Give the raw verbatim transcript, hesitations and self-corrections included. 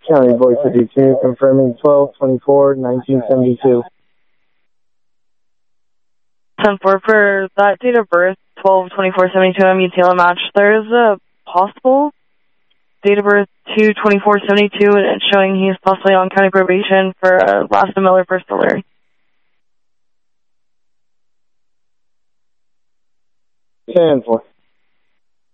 County Voice fifty-two, confirming twelve twenty-four nineteen seventy-two. ten four, for that date of birth, twelve twenty-four seventy-two M U T L match, there is a possible date of birth two twenty-four seventy-two, and it's showing he's possibly on county probation for uh, Lasta Miller first delivery. ten four.